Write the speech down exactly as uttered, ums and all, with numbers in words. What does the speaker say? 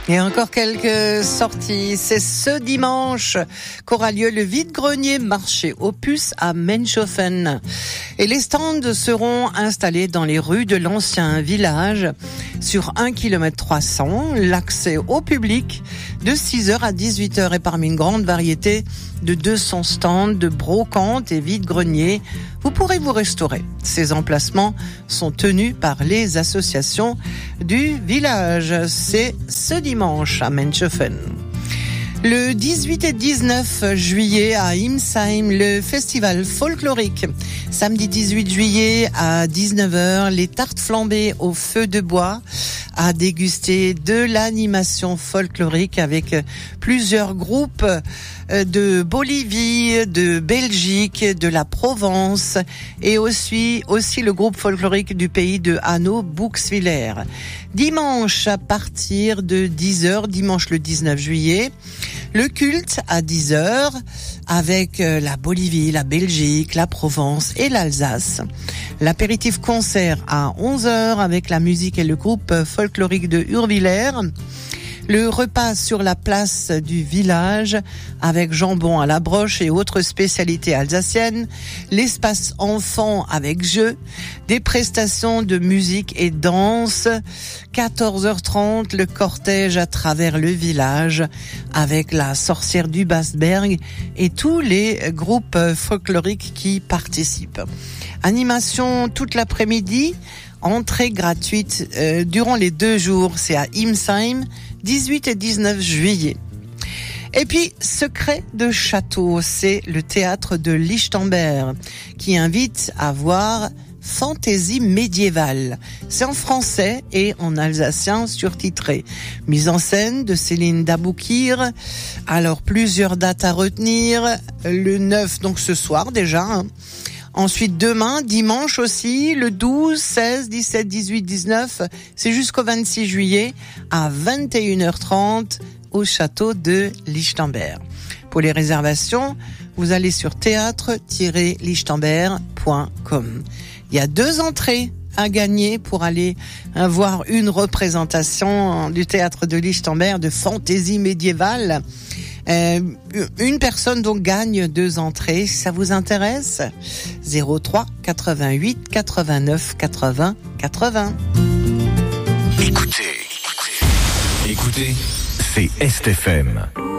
Et encore quelques sorties. C'est ce dimanche qu'aura lieu le vide-grenier marché Opus à Menshofen. Et les stands seront installés dans les rues de l'ancien village sur un kilomètre trois cents. L'accès au public de six heures à dix-huit heures et parmi une grande variété de deux cents stands de brocantes et vide-greniers, vous pourrez vous restaurer. Ces emplacements sont tenus par les associations du village. C'est ce dimanche à Menshofen. Le dix-huit et dix-neuf juillet à Imsheim, le festival folklorique. Samedi dix-huit juillet à dix-neuf heures, les tartes flambées au feu de bois à déguster de l'animation folklorique avec plusieurs groupes de Bolivie, de Belgique, de la Provence et aussi, aussi le groupe folklorique du pays de Hanau, Buxwiller. Dimanche à partir de dix heures, dimanche le dix-neuf juillet, le culte à dix heures avec la Bolivie, la Belgique, la Provence et l'Alsace. L'apéritif concert à onze heures avec la musique et le groupe folklorique de Urviller. Le repas sur la place du village avec jambon à la broche et autres spécialités alsaciennes, l'espace enfant avec jeux, des prestations de musique et danse, quatorze heures trente, le cortège à travers le village avec la sorcière du Basberg et tous les groupes folkloriques qui participent. Animation toute l'après-midi, entrée gratuite euh, durant les deux jours, c'est à Imsheim, dix-huit et dix-neuf juillet. Et puis, Secret de Château, c'est le théâtre de Lichtenberg qui invite à voir Fantaisie médiévale. C'est en français et en alsacien surtitré. Mise en scène de Céline Daboukir. Alors, plusieurs dates à retenir. Le neuf, donc ce soir déjà, hein. Ensuite, demain, dimanche aussi, le douze, seize, dix-sept, dix-huit, dix-neuf, c'est jusqu'au vingt-six juillet à vingt et une heures trente au château de Lichtenberg. Pour les réservations, vous allez sur théâtre tiret lichtenberg point com. Il y a deux entrées à gagner pour aller voir une représentation du théâtre de Lichtenberg de fantaisie médiévale. Euh, une personne donc gagne deux entrées. Si ça vous intéresse, zéro trois quatre-vingt-huit quatre-vingt-neuf quatre-vingts quatre-vingts. Écoutez, écoutez, écoutez, c'est S T F M.